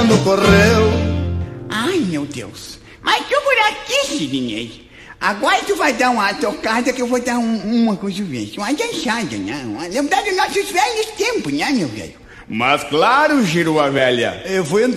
quando correu. Ai, meu Deus. Mas tô por aqui, Sidney. Agora tu vai dar uma tocada que eu vou dar uma coisa, uma dançada, né? Lembrar dos nossos velhos tempos, né, meu velho? Mas claro, Giroa velha, eu vou entrar